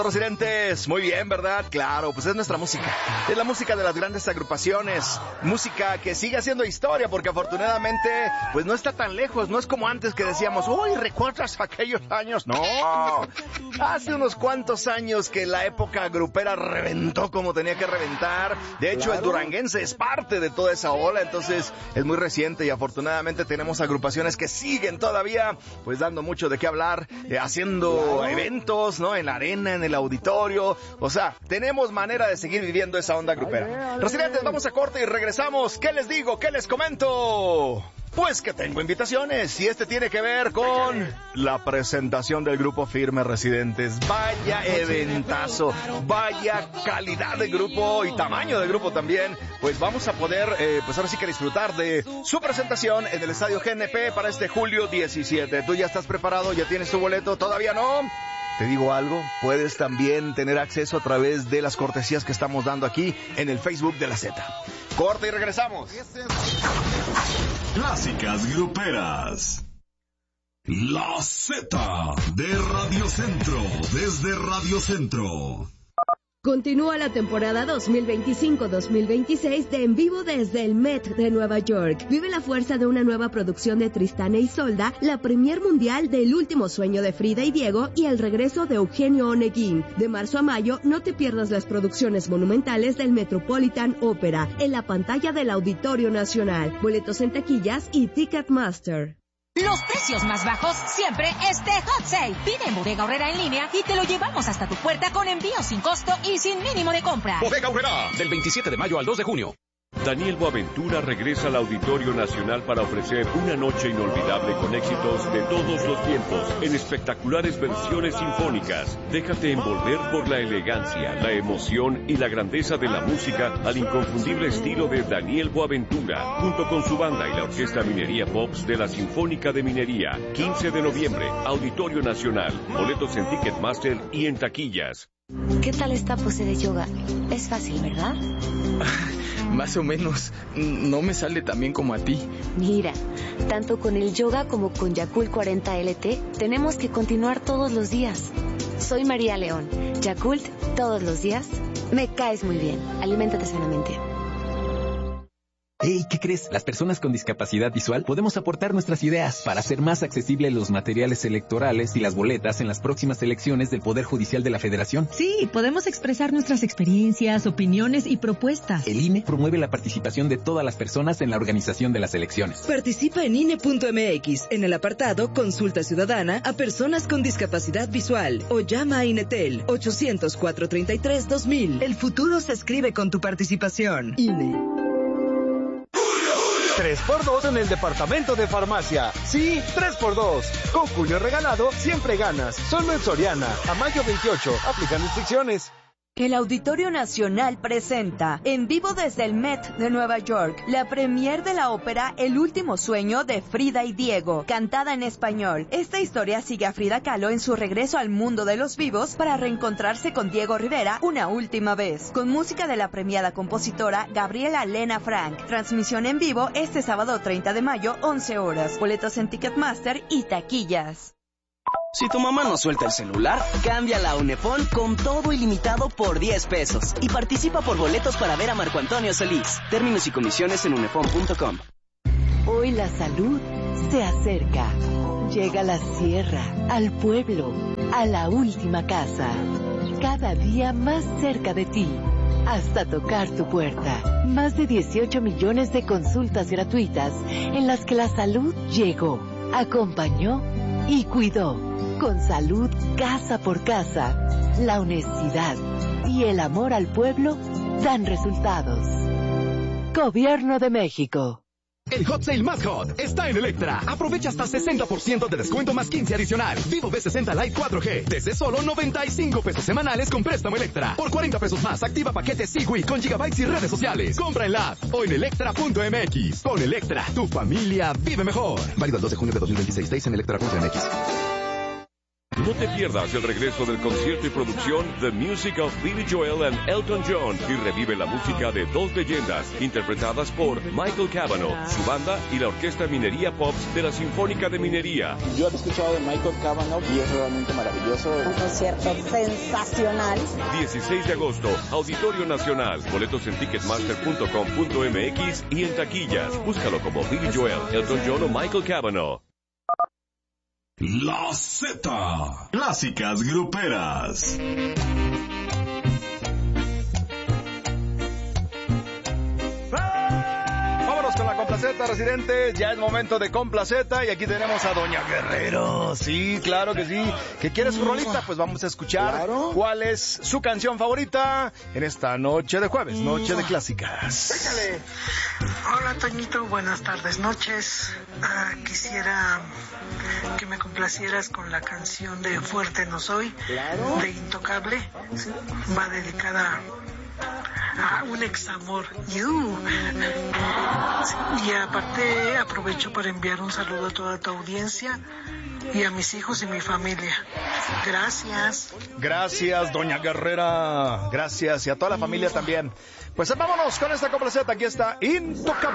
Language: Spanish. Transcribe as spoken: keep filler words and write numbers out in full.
Residentes, muy bien, ¿verdad? Claro, pues es nuestra música. Es la música de las grandes agrupaciones. Música que sigue haciendo historia porque afortunadamente, pues no está tan lejos. No es como antes que decíamos, uy, ¿recuerdas aquellos años? No. Hace unos cuantos años que la época grupera reventó como tenía que reventar. De hecho, claro, el duranguense es parte de toda esa ola. Entonces, es muy reciente y afortunadamente tenemos agrupaciones que siguen todavía, pues dando mucho de qué hablar, eh, haciendo claro. eventos, ¿no? En la arena, en el auditorio, o sea, tenemos manera de seguir viviendo esa onda grupera. Residentes, vamos a corte y regresamos. ¿Qué les digo? ¿Qué les comento? Pues que tengo invitaciones y este tiene que ver con la presentación del grupo Firme, Residentes. Vaya eventazo, vaya calidad de grupo y tamaño de grupo también. Pues vamos a poder, eh, pues ahora sí que disfrutar de su presentación en el Estadio G N P para este julio diecisiete. ¿Tú ya estás preparado? ¿Ya tienes tu boleto? ¿Todavía no? Te digo algo, puedes también tener acceso a través de las cortesías que estamos dando aquí en el Facebook de la Z. Corte y regresamos. Clásicas gruperas. La Z de Radio Centro, desde Radio Centro. Continúa la temporada dos mil veinticinco dos mil veintiséis de En Vivo desde el Met de Nueva York. Vive la fuerza de una nueva producción de Tristán e Isolda, la premier mundial de El último sueño de Frida y Diego y el regreso de Eugenio Oneguín. De marzo a mayo, no te pierdas las producciones monumentales del Metropolitan Opera en la pantalla del Auditorio Nacional. Boletos en taquillas y Ticketmaster. Los precios más bajos siempre este Hot Sale. Pide en Bodega Aurrera en línea y te lo llevamos hasta tu puerta con envío sin costo y sin mínimo de compra. Bodega Aurrera, del veintisiete de mayo al dos de junio. Daniel Boaventura regresa al Auditorio Nacional para ofrecer una noche inolvidable con éxitos de todos los tiempos en espectaculares versiones sinfónicas. Déjate envolver por la elegancia, la emoción y la grandeza de la música al inconfundible estilo de Daniel Boaventura, junto con su banda y la Orquesta Minería Pops de la Sinfónica de Minería. quince de noviembre, Auditorio Nacional. Boletos en Ticketmaster y en taquillas. ¿Qué tal esta pose de yoga? Es fácil, ¿verdad? Más o menos. No me sale tan bien como a ti. Mira, tanto con el yoga como con Yakult cuarenta L T, tenemos que continuar todos los días. Soy María León. Yakult, todos los días. Me caes muy bien. Aliméntate sanamente. Hey, ¿qué crees? Las personas con discapacidad visual podemos aportar nuestras ideas para hacer más accesibles los materiales electorales y las boletas en las próximas elecciones del Poder Judicial de la Federación. Sí, podemos expresar nuestras experiencias, opiniones y propuestas. El I N E promueve la participación de todas las personas en la organización de las elecciones. Participa en I N E punto M X en el apartado Consulta Ciudadana a personas con discapacidad visual o llama a INETEL ochocientos, cuatrocientos treinta y tres, dos mil. El futuro se escribe con tu participación. I N E. tres por dos en el departamento de farmacia. Sí, tres por dos. Con Julio regalado, siempre ganas. Solo en Soriana. A mayo veintiocho. Aplican restricciones. El Auditorio Nacional presenta En Vivo desde el Met de Nueva York la premier de la ópera El último sueño de Frida y Diego, cantada en español. Esta historia sigue a Frida Kahlo en su regreso al mundo de los vivos para reencontrarse con Diego Rivera una última vez, con música de la premiada compositora Gabriela Lena Frank. Transmisión en vivo este sábado treinta de mayo, once horas. Boletos en Ticketmaster y taquillas. Si tu mamá no suelta el celular, cámbiala a Unefón con todo ilimitado por diez pesos y participa por boletos para ver a Marco Antonio Solís. Términos y condiciones en unefón punto com. Hoy la salud se acerca. Llega a la sierra, al pueblo, a la última casa. Cada día más cerca de ti, hasta tocar tu puerta. Más de dieciocho millones de consultas gratuitas en las que la salud llegó, acompañó y cuidó. Con salud casa por casa, la honestidad y el amor al pueblo dan resultados. Gobierno de México. El Hot Sale más hot está en Electra. Aprovecha hasta sesenta por ciento de descuento más quince adicional. Vivo V sesenta Lite cuatro G desde solo noventa y cinco pesos semanales con préstamo Electra. Por cuarenta pesos más, activa paquete Sigui con gigabytes y redes sociales. Compra en la app o en electra punto m x. Con Electra, tu familia vive mejor. Válido el dos de junio de dos mil veintiséis. Seis en electra punto m x. No te pierdas el regreso del concierto y producción The Music of Billy Joel and Elton John y revive la música de dos leyendas interpretadas por Michael Cavanaugh, su banda y la Orquesta Minería Pops de la Sinfónica de Minería. Yo he escuchado de Michael Cavanaugh y es realmente maravilloso. Un concierto sensacional. dieciséis de agosto, Auditorio Nacional. Boletos en ticketmaster punto com punto m x y en taquillas. Búscalo como Billy Joel, Elton John o Michael Cavanaugh. La Z. Clásicas gruperas. Vámonos con la complaceta, residentes. Ya es momento de complaceta y aquí tenemos a Doña Guerrero. Sí, claro que sí. ¿Qué quiere su rolita? Pues vamos a escuchar ¿Claro? cuál es su canción favorita en esta noche de jueves, noche de clásicas. Déjale. Hola, Toñito, buenas tardes, noches. Ah, quisiera que me complacieras con la canción de Fuerte No Soy, ¿Claro? de Intocable. Va dedicada a un examor. You. Y aparte aprovecho para enviar un saludo a toda tu audiencia y a mis hijos y mi familia. Gracias. Gracias, Doña Guerrera. Gracias, y a toda la familia también. Pues vámonos con esta complaceta. Aquí está Intocable.